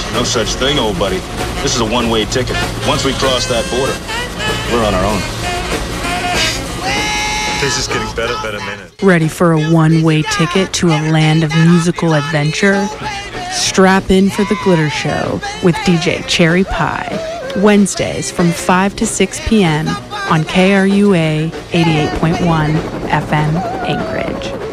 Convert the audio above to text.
No such thing, old buddy. This is a one-way ticket. Once we cross that border, we're on our own. This is getting better minute. Ready for a one-way ticket to a land of musical adventure? Strap in for the Glitter Show with DJ Cherry Pie. Wednesdays from 5 to 6 p.m. on KRUA 88.1 FM Anchorage.